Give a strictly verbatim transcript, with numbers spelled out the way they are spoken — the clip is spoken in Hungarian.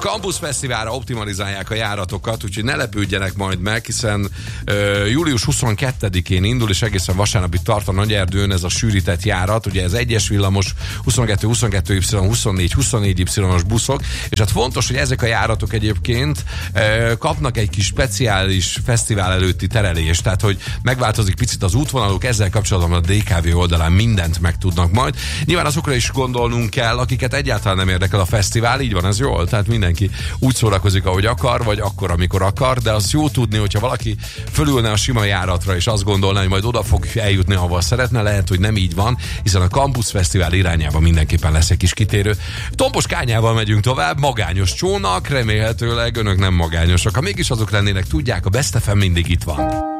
Campus Fesztiválra optimalizálják a járatokat, úgyhogy ne lepődjenek majd meg, hiszen uh, július huszonkettedikén indul, és egészen vasárnapig tart a Nagyerdőn ez a sűrített járat. Ugye ez egyes villamos, huszonkettő huszonkettő Y, huszonnégy huszonnégy Y-os buszok, és hát fontos, hogy ezek a járatok egyébként uh, kapnak egy kis speciális fesztivál előtti terelést, tehát hogy megváltozik picit az útvonaluk, ezzel kapcsolatban a dé ká vé oldalán mindent megtudnak majd. Nyilván azokra is gondolnunk kell, akiket egyáltalán nem érdekel a fesztivál, így van ez jól, tehát mindenki úgy szórakozik, ahogy akar, vagy akkor, amikor akar, de az jó tudni, hogyha valaki fölülne a sima járatra, és azt gondolná, hogy majd oda fog eljutni, ahol szeretne, lehet, hogy nem így van, hiszen a Campus Fesztivál irányában mindenképpen lesz egy kis kitérő. Tompos kányával megyünk tovább, magányos csónak, remélhetőleg önök nem magányosak. Ha mégis azok lennének, tudják, a Best ef em mindig itt van.